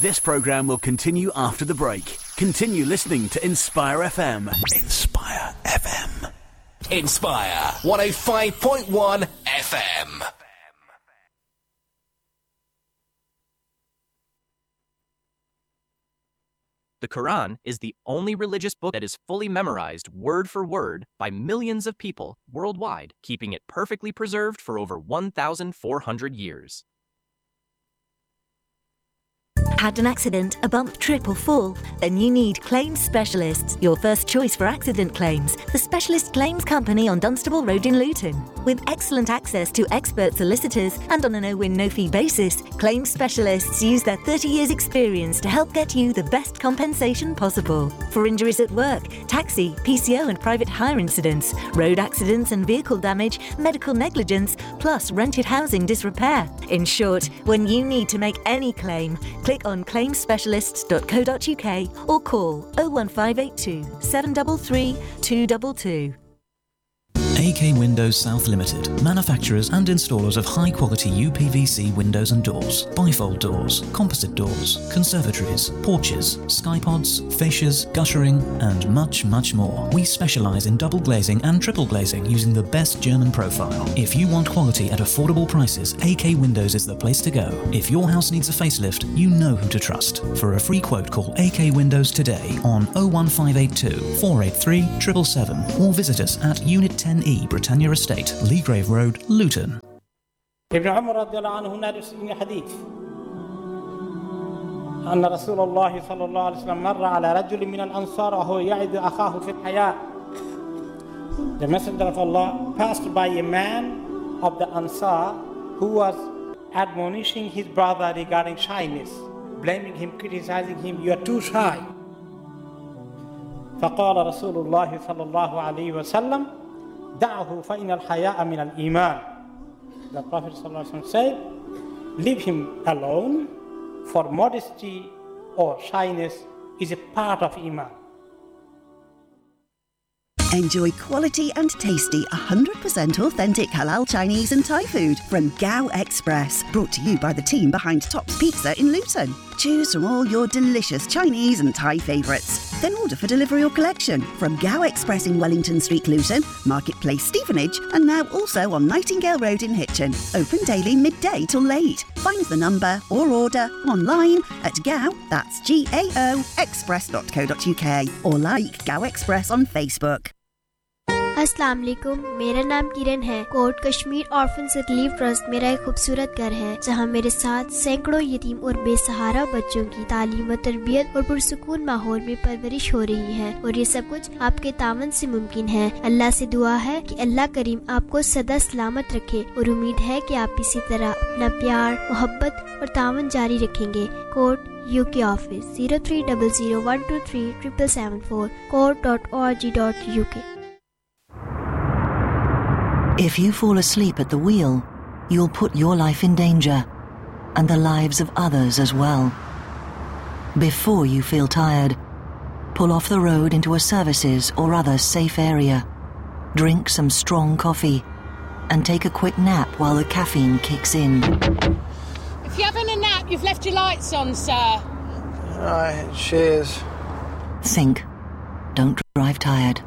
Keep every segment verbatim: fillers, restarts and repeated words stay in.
This programme will continue after the break. Continue listening to Inspire F M. Inspire F M. Inspire one oh five point one F M. The Quran is the only religious book that is fully memorized word for word by millions of people worldwide, keeping it perfectly preserved for over one thousand four hundred years. Had an accident, a bump, trip or fall? Then you need Claims Specialists, your first choice for accident claims. The specialist claims company on Dunstable Road in Luton. With excellent access to expert solicitors and on a no-win, no-fee basis, Claims Specialists use their thirty years experience to help get you the best compensation possible. For injuries at work, taxi, P C O and private hire incidents, road accidents and vehicle damage, medical negligence, plus rented housing disrepair. In short, when you need to make any claim, click on claims specialists dot co dot uk or call oh one five eight two, seven three three, two two two. A K Windows South Limited, manufacturers and installers of high-quality U P V C windows and doors, bifold doors, composite doors, conservatories, porches, skypods, fascias, guttering, and much, much more. We specialize in double glazing and triple glazing using the best German profile. If you want quality at affordable prices, A K Windows is the place to go. If your house needs a facelift, you know who to trust. For a free quote, call A K Windows today on oh one five eight two, four eight three, seven seven seven or visit us at Unit ten E Britannia Estate, Leagrave Road, Luton. ابن عمر رضي الله عنه نرسل حديث أن رسول الله صلى الله عليه وسلم مر على رجل من الأنصار وهو يعد أخاه في الحياة. The Messenger of Allah passed by a man of the Ansar who was admonishing his brother regarding shyness, blaming him, criticizing him, you are too shy. فقال رسول الله صلى الله عليه وسلم دعه فإن الحياء من الإيمان. The Prophet ﷺ said, leave him alone, for modesty or shyness is a part of Iman. Enjoy quality and tasty one hundred percent authentic halal Chinese and Thai food from Gao Express. Brought to you by the team behind Tops Pizza in Luton. Choose from all your delicious Chinese and Thai favourites. Then order for delivery or collection from Gao Express in Wellington Street, Luton, Marketplace, Stevenage, and now also on Nightingale Road in Hitchin. Open daily midday till late. Find the number or order online at Gao, that's G A O, express dot co dot uk or like Gao Express on Facebook. अस्सलाम वालेकुम, मेरा नाम किरण है। Coat Kashmir orphan relief trust मेरा एक खूबसूरत घर है जहां मेरे साथ सैकड़ों यतीम और बेसहारा बच्चों की तालीम व तरबियत और पुरसुकून माहौल में परवरिश हो रही है और ये सब कुछ आपके तावन से मुमकिन है। अल्लाह से दुआ है कि अल्लाह करीम आपको सदा सलामत रखे और उम्मीद है कि आप इसी तरह अपना प्यार, मोहब्बत और तावन जारी रखेंगे। Coat UK office zero three zero zero one two three seven seven seven four coat dot org dot uk. If you fall asleep at the wheel, you'll put your life in danger and the lives of others as well. Before you feel tired, pull off the road into a services or other safe area. Drink some strong coffee and take a quick nap while the caffeine kicks in. If you're having a nap, you've left your lights on, sir. Right, cheers. Think. Don't drive tired.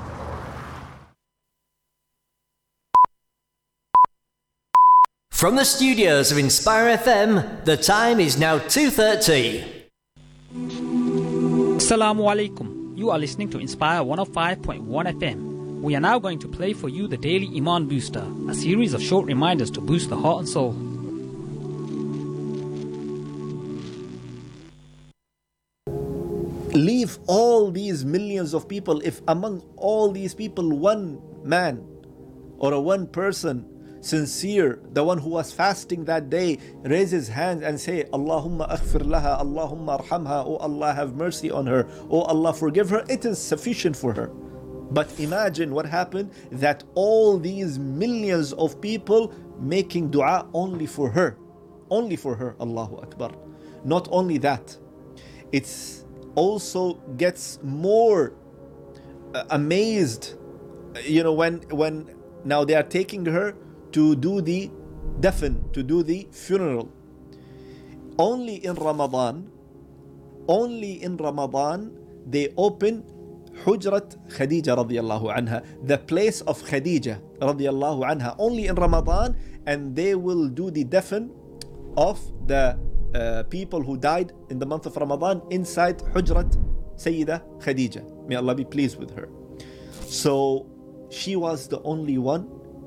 From the studios of Inspire F M, the time is now two thirty. Assalamu alaikum. You are listening to Inspire one oh five point one F M. We are now going to play for you the Daily Iman Booster, a series of short reminders to boost the heart and soul. Leave all these millions of people, if among all these people one man or a one person sincere, the one who was fasting that day, raise his hands and say, Allahumma aghfir laha, Allahumma arhamha, oh Allah have mercy on her, oh Allah forgive her, it is sufficient for her. But imagine what happened, that all these millions of people making dua only for her, only for her, Allahu Akbar. Not only that, it's also gets more uh, amazed, you know, when when now they are taking her to do the dafn, to do the funeral. Only in Ramadan, only in Ramadan they open Hujrat Khadija radiyallahu anha, the place of Khadija radiyallahu anha, only in Ramadan, and they will do the defn of the uh, people who died in the month of Ramadan inside Hujrat Sayyida Khadija. May Allah be pleased with her. So she was the only one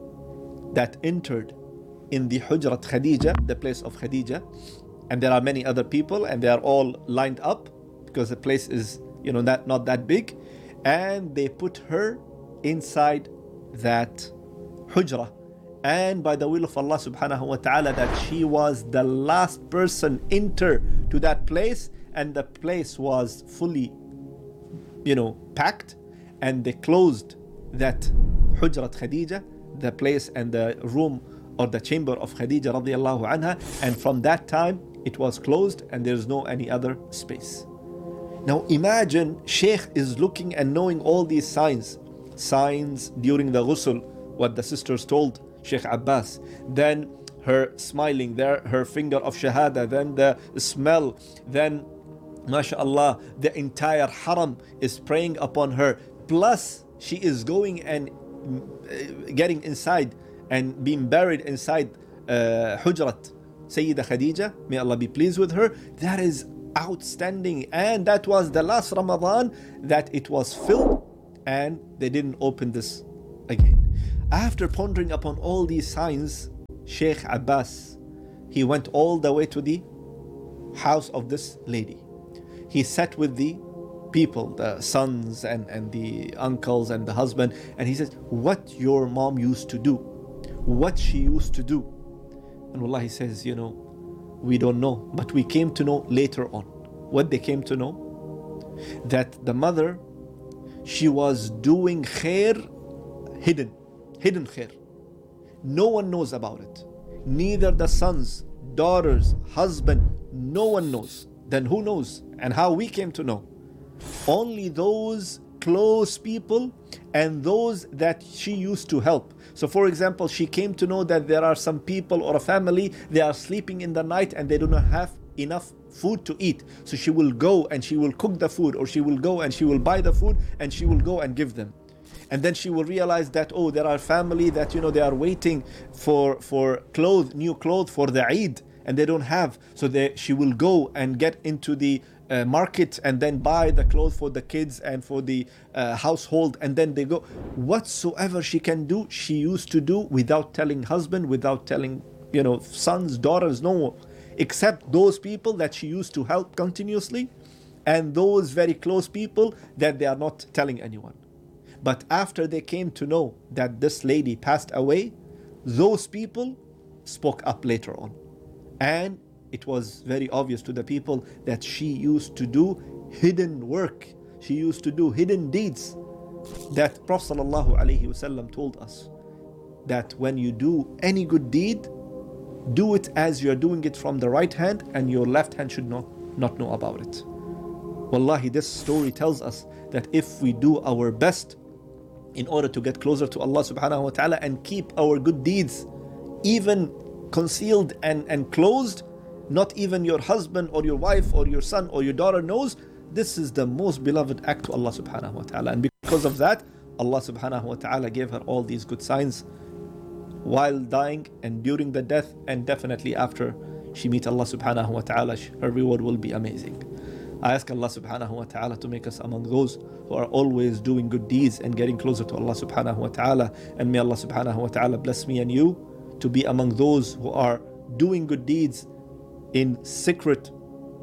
that entered in the Hujrat Khadija, the place of Khadija, and there are many other people, and they are all lined up because the place is, you know, not, not that big, and they put her inside that Hujra. And by the will of Allah subhanahu wa ta'ala, that she was the last person enter to that place, and the place was fully, you know, packed, and they closed that Hujrat Khadija, the place and the room or the chamber of Khadija radiallahu anha, and from that time it was closed and there's no any other space. Now imagine Sheikh is looking and knowing all these signs, signs during the ghusl, what the sisters told Sheikh Abbas, then her smiling there, her finger of shahada, then the smell, then mashallah the entire haram is praying upon her, plus she is going and getting inside and being buried inside uh, Hujrat Sayyida Khadija, may Allah be pleased with her. That is outstanding, and that was the last Ramadan that it was filled, and they didn't open this again. After pondering upon all these signs, Sheikh Abbas, he went all the way to the house of this lady. He sat with the people, the sons and, and the uncles and the husband, and he says, what your mom used to do, what she used to do. And wallah, he says, you know, we don't know, but we came to know later on. What they came to know? That the mother, she was doing khair hidden, hidden khair. No one knows about it. Neither the sons, daughters, husband, no one knows. Then who knows? And how we came to know? Only those close people and those that she used to help. So for example, she came to know that there are some people or a family, they are sleeping in the night and they do not have enough food to eat. So she will go and she will cook the food, or she will go and she will buy the food and she will go and give them. And then she will realize that, oh, there are family that, you know, they are waiting for, for clothes, new clothes for the Eid, and they don't have. So they, she will go and get into the uh, market and then buy the clothes for the kids and for the uh, household, and then they go. Whatsoever she can do, she used to do without telling husband, without telling, you know, sons, daughters, no one, except those people that she used to help continuously, and those very close people that they are not telling anyone. But after they came to know that this lady passed away, those people spoke up later on. And it was very obvious to the people that she used to do hidden work. She used to do hidden deeds. That Prophet ﷺ told us that when you do any good deed, do it as you're doing it from the right hand, and your left hand should not, not know about it. Wallahi, this story tells us that if we do our best in order to get closer to Allah subhanahu wa ta'ala and keep our good deeds even concealed and, and closed, not even your husband or your wife or your son or your daughter knows, this is the most beloved act to Allah subhanahu wa ta'ala. And because of that, Allah subhanahu wa ta'ala gave her all these good signs while dying and during the death, and definitely after she meet Allah subhanahu wa ta'ala, her reward will be amazing. I ask Allah subhanahu wa ta'ala to make us among those who are always doing good deeds and getting closer to Allah subhanahu wa ta'ala. And may Allah subhanahu wa ta'ala bless me and you to be among those who are doing good deeds in secret,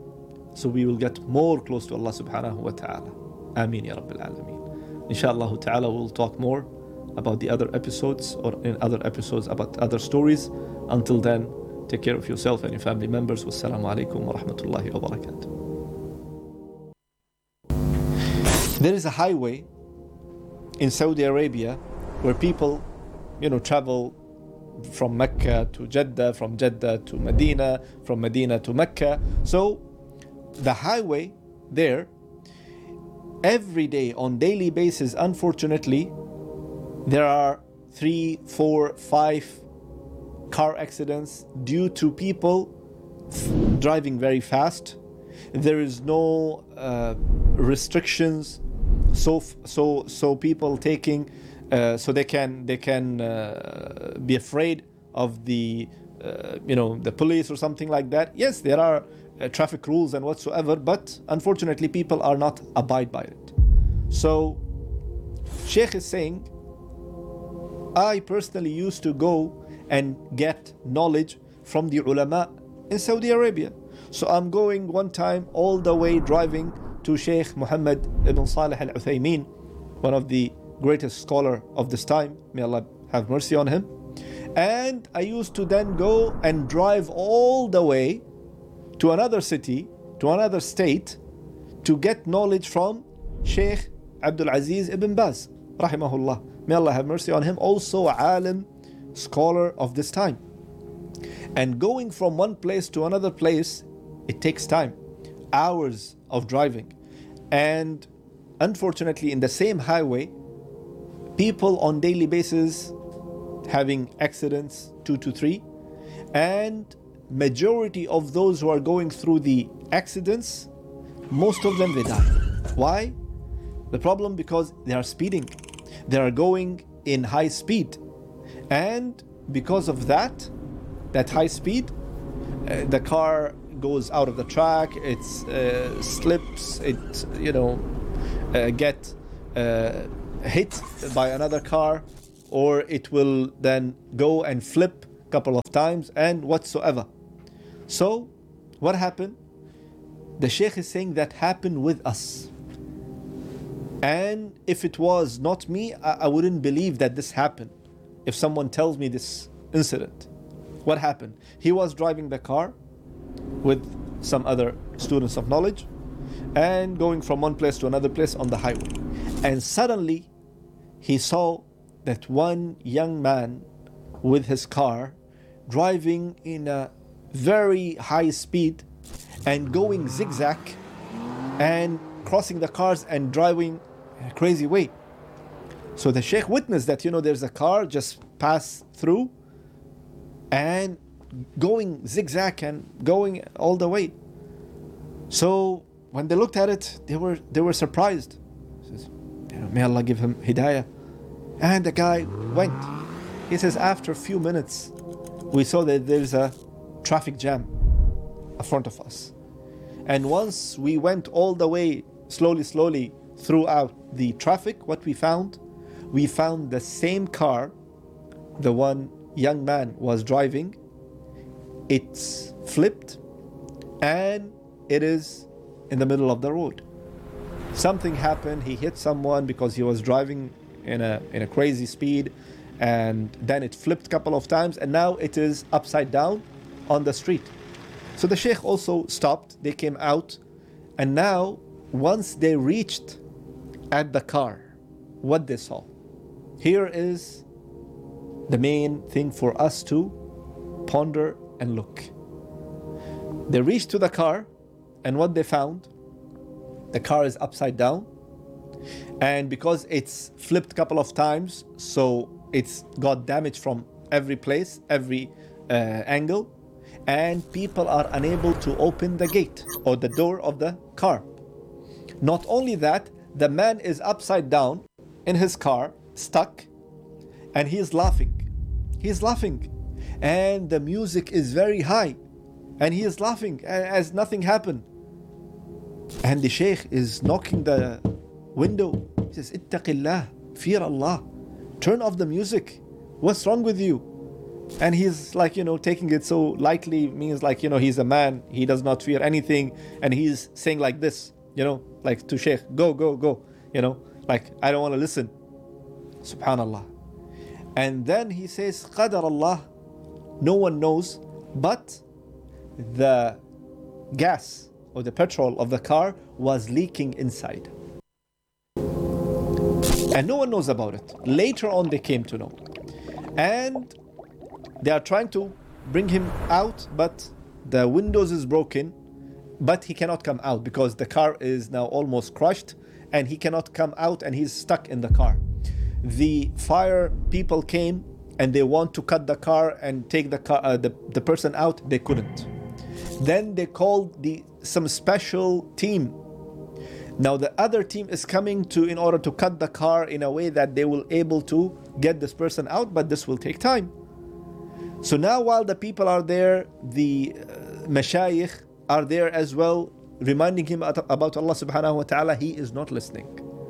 so we will get more close to Allah subhanahu wa ta'ala. Ameen ya Rabbil Alameen. Inshallah ta'ala we'll talk more about the other episodes, or in other episodes about other stories. Until then, take care of yourself and your family members. Wassalamu alaikum wa rahmatullahi wa barakatuh. There is a highway in Saudi Arabia where people, you know, travel from Mecca to Jeddah, from Jeddah to Medina, from Medina to Mecca. So the highway there, every day on daily basis, unfortunately, there are three, four, five car accidents due to people driving very fast, There is no uh, restrictions, so so so people taking, uh, so they can they can uh, be afraid of the uh, you know the police or something like that. Yes, there are uh, traffic rules and whatsoever, but unfortunately people are not abide by it. So Sheikh is saying, I personally used to go and get knowledge from the ulama in Saudi Arabia. So I'm going one time all the way driving to Sheikh Muhammad ibn Salih al-Uthaymeen, one of the greatest scholar of this time. May Allah have mercy on him. And I used to then go and drive all the way to another city, to another state, to get knowledge from Sheikh Abdul Aziz ibn Baz, rahimahullah. May Allah have mercy on him, also a alim, scholar of this time. And going from one place to another place, it takes time, hours of driving. And unfortunately, in the same highway, people on daily basis having accidents, two to three, and majority of those who are going through the accidents, most of them, they die. Why? The problem, because they are speeding. They are going in high speed. And because of that, that high speed, uh, the car goes out of the track, it uh, slips, it, you know, uh, get uh, hit by another car, or it will then go and flip a couple of times and whatsoever. So, what happened? The Sheikh is saying that happened with us. And if it was not me, I, I wouldn't believe that this happened. If someone tells me this incident. What happened? He was driving the car with some other students of knowledge and going from one place to another place on the highway. And suddenly he saw that one young man with his car driving in a very high speed and going zigzag and crossing the cars and driving in a crazy way. So the Sheikh witnessed that, you know, there's a car just passed through and going zigzag and going all the way. So when they looked at it, they were they were surprised. He says, you know, may Allah give him hidayah. And the guy went. He says, after a few minutes, we saw that there's a traffic jam in front of us. And once we went all the way, slowly, slowly throughout the traffic, what we found? We found the same car, the one young man was driving. It's flipped and it is in the middle of the road. Something happened. He hit someone because he was driving in a in a crazy speed, and then it flipped a couple of times, and now it is upside down on the street. So the Sheikh also stopped. They came out, and now once they reached at the car, what they saw. Here is the main thing for us to ponder and look. They reached to the car, and what they found, the car is upside down, and because it's flipped a couple of times, so it's got damage from every place, every uh, angle, and people are unable to open the gate or the door of the car. Not only that, the man is upside down in his car, stuck, and he is laughing. He is laughing, and the music is very high, and he is laughing as nothing happened. And the Sheikh is knocking the window. He says, Ittaqillah, fear Allah, turn off the music. What's wrong with you? And he's like, you know, taking it so lightly, means like, you know, he's a man, he does not fear anything, and he's saying like this, you know, like to Sheikh, go, go, go, you know, like, I don't want to listen. Subhanallah. And then he says, Qadar Allah, no one knows, but the gas or the petrol of the car was leaking inside. And no one knows about it. Later on they came to know. And they are trying to bring him out, but the windows is broken, but he cannot come out because the car is now almost crushed and he cannot come out and he's stuck in the car. The fire people came and they want to cut the car and take the car, uh, the, the person out. They couldn't. Then they called the some special team. Now the other team is coming to in order to cut the car in a way that they will able to get this person out, but this will take time. So now while the people are there, the uh, mashayikh are there as well, reminding him about Allah subhanahu wa ta'ala. He is not listening.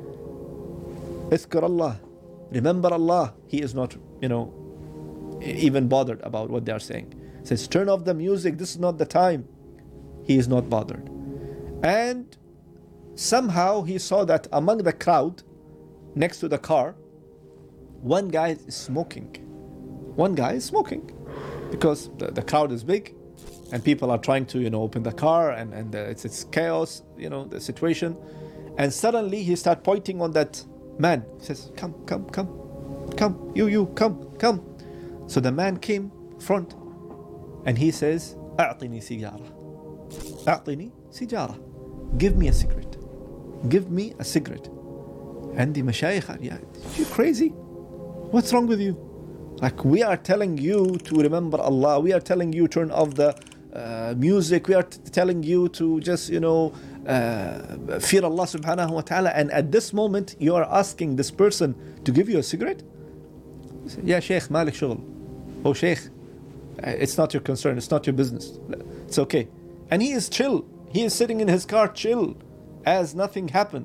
Izkar Allah, remember Allah. He is not, you know, even bothered about what they are saying. He says, turn off the music, this is not the time. He is not bothered. And somehow he saw that among the crowd next to the car, one guy is smoking. One guy is smoking because the, the crowd is big and people are trying to, you know, open the car, and, and uh, it's, it's chaos, you know, the situation. And suddenly he starts pointing on that man. He says, come, come, come, come, you, you, come, come. So the man came front and he says, أعطني سيجارة. أعطني سيجارة. Give me a cigarette. Give me a cigarette. And the mashayikh are, yeah, you crazy? What's wrong with you? Like, we are telling you to remember Allah. We are telling you turn off the uh, music. We are t- telling you to just, you know, uh, fear Allah subhanahu wa ta'ala. And at this moment, you are asking this person to give you a cigarette? Yeah, Sheikh, malik shughl. Oh, Sheikh, it's not your concern. It's not your business. It's okay. And he is chill. He is sitting in his car chill as nothing happened.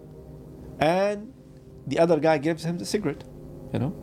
And the other guy gives him the cigarette, you know.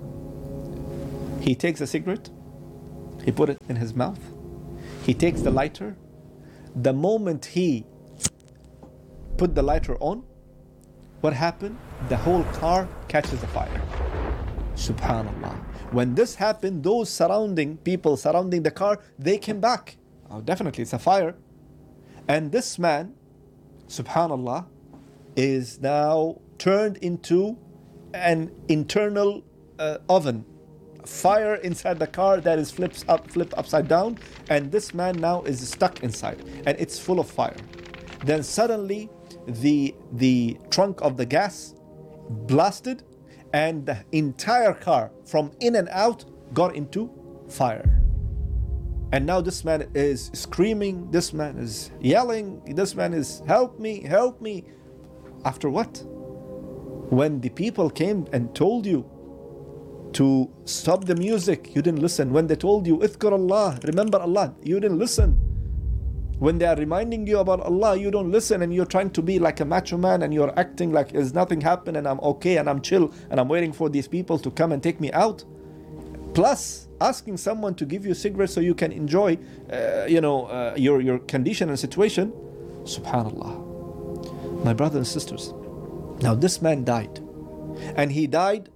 He takes a cigarette, he put it in his mouth, he takes the lighter. The moment he put the lighter on, what happened? The whole car catches a fire. Subhanallah. When this happened, those surrounding people surrounding the car, they came back. Oh, definitely, it's a fire. And this man, subhanallah, is now turned into an internal uh, oven. Fire inside the car that is flips up, flipped upside down, and this man now is stuck inside, and it's full of fire. Then suddenly, the the trunk of the gas blasted, and the entire car, from in and out, got into fire. And now this man is screaming, this man is yelling, this man is, help me, help me. After what? When the people came and told you to stop the music, you didn't listen. When they told you, Izkar Allah, remember Allah, you didn't listen. When they are reminding you about Allah, you don't listen, and you're trying to be like a macho man, and you're acting like there's nothing happened and I'm okay and I'm chill and I'm waiting for these people to come and take me out. Plus, asking someone to give you a cigarette so you can enjoy, uh, you know, uh, your, your condition and situation. Subhanallah. My brothers and sisters, now this man died. And he died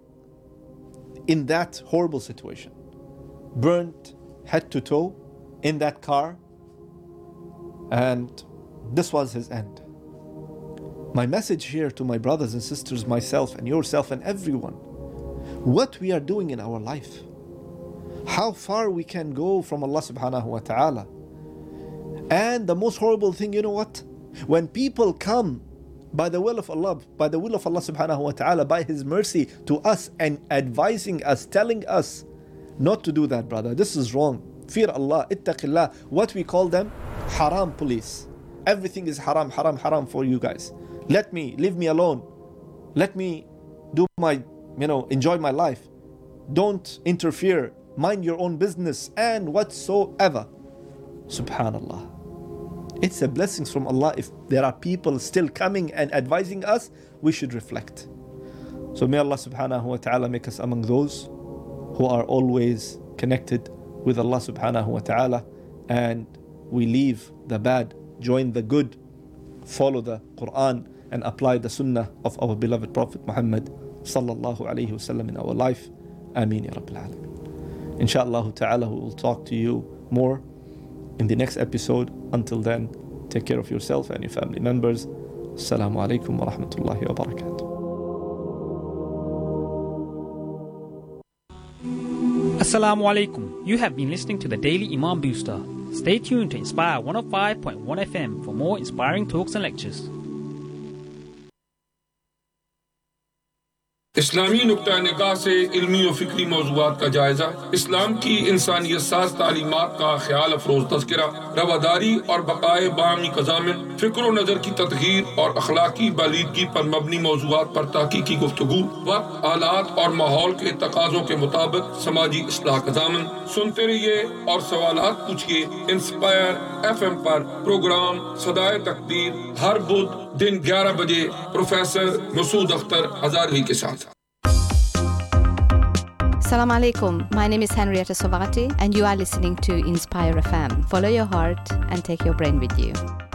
in that horrible situation. Burnt head to toe in that car. And this was his end. My message here to my brothers and sisters, myself and yourself and everyone, what we are doing in our life, how far we can go from Allah subhanahu wa ta'ala. And the most horrible thing, you know what? When people come by the will of Allah, by the will of Allah subhanahu wa ta'ala, by His mercy to us and advising us, telling us not to do that, brother. This is wrong. Fear Allah, ittaqillah. What we call them? Haram police. Everything is haram, haram, haram for you guys. Let me, leave me alone. Let me do my, you know, enjoy my life. Don't interfere. Mind your own business and whatsoever. Subhanallah. It's a blessing from Allah. If there are people still coming and advising us, we should reflect. So may Allah subhanahu wa ta'ala make us among those who are always connected with Allah subhanahu wa ta'ala, and we leave the bad, join the good, follow the Quran and apply the sunnah of our beloved Prophet Muhammad sallallahu alayhi wasallam in our life. Ameen ya Rabbil Alameen. Inshallah ta'ala, we will talk to you more in the next episode. Until then, take care of yourself and your family members. Assalamu alaikum wa rahmatullahi wa barakatuh. Assalamu alaikum. You have been listening to the Daily Imam Booster. Stay tuned to Inspire one oh five point one F M for more inspiring talks and lectures. इस्लामी नुक्ता निगाह से इल्मी और फिक्री मौज़ूआत का जायजा, इस्लाम की इंसानियत साज़ तालीमात का ख्याल अफरोज़ तज़किरा, रवादारी और बक़ाए बामी क़ज़ामिन, फ़िक्र व नज़र की तदहीर और अखलाकी बालीदगी पर मबनी मौज़ूआत पर ताक़ीकी गुफ्तगू, वक्त, हालात और माहौल के तकाज़ों के मुताबिक समाजी इस्लाह क़ज़ामिन। सुनते रहिए और सवालात पूछिए इंस्पायर एफ एम पर प्रोग्राम सदाए तकदीर हर बुध दिन ग्यारह बजे प्रोफेसर मसूद अख्तर हज़ारवी के साथ। Assalamu alaikum. My name is Henrietta Sovati and you are listening to Inspire F M. Follow your heart and take your brain with you.